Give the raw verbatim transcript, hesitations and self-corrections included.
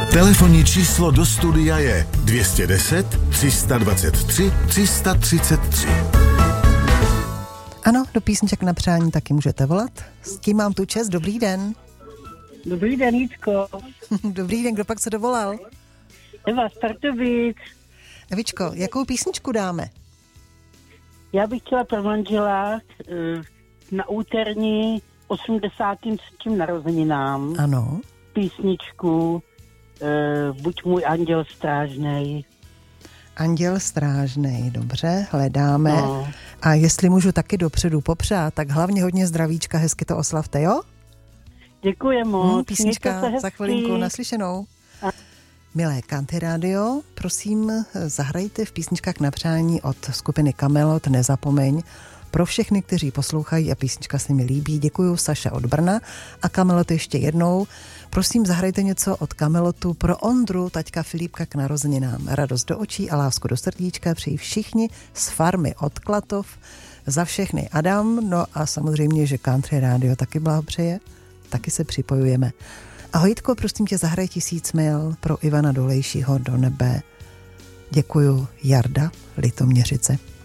Telefonní číslo do studia je dvě stě deset, tři sta dvacet tři, tři sta třicet tři. Ano, do písniček na přání taky můžete volat. S tím mám tu čest. Dobrý den. Dobrý den, Jitko. Dobrý den, kdo pak se dovolal? Eva Startovic. Evičko, jakou písničku dáme? Já bych chtěla pro manžela na úterní osmdesátým třetím narozeninám. Ano. Písničku Buď můj anděl strážnej. Anděl strážnej, dobře, hledáme. No. A jestli můžu taky dopředu popřát, tak hlavně hodně zdravíčka, hezky to oslavte, jo? Děkuji moc. Hmm, písnička za chvilinku, naslyšenou. A... Milé Country Radio, prosím, zahrajte v písničkách na přání od skupiny Kamelot, nezapomeň. Pro všechny, kteří poslouchají a písnička se mi líbí, děkuju, Saša od Brna. A Kamelot ještě jednou, prosím, zahrajte něco od Kamelotu pro Ondru, taťka Filipka k narozeninám. Radost do očí a lásku do srdíčka přejí všichni z farmy od Klatov, za všechny Adam, no a samozřejmě, že Country Radio taky blahopřeje, taky se připojujeme. Ahoj Jitko, prosím tě, zahraj Tisíc mil pro Ivana Dolejšího do nebe. Děkuju, Jarda, Litoměřice.